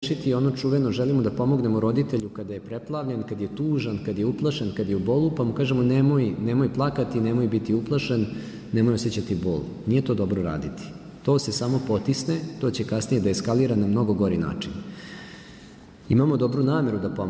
spriječiti ono čuveno, želimo da pomognemo roditelju kada je preplavljen, kad je tužan, kad je uplašen, kad je u bolu, pa mu kažemo nemoj plakati, nemoj biti uplašen, nemoj osjećati bol. Nije to dobro raditi. To se samo potisne, to će kasnije da eskalira na mnogo gori način. Imamo dobru nameru da pomognemo.